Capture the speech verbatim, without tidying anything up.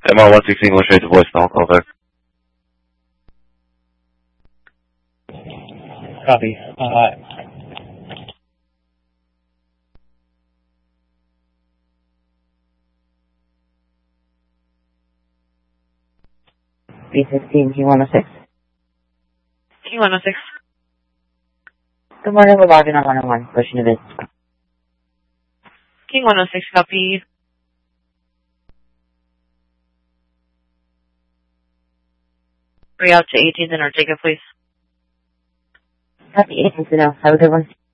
M R one sixteen going straight to voicemail. Call back. Copy. Uh, B sixteen, King one oh six. King one oh six. Good morning, we're logging on one oh one. Pushing a bit. King one oh six, copy. Three out to eighteenth and Ortega, please. Copy eighteenth, no. Have a good one.